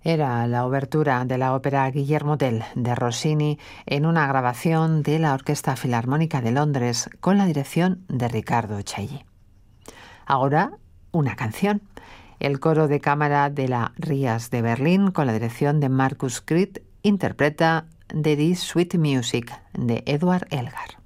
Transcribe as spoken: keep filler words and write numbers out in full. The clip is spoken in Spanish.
Era la obertura de la ópera Guillermo Tell de Rossini en una grabación de la Orquesta Filarmónica de Londres con la dirección de Riccardo Chailly. Ahora, una canción. El coro de cámara de la Rías de Berlín con la dirección de Markus Kridt interpreta The This Sweet Music de Edward Elgar.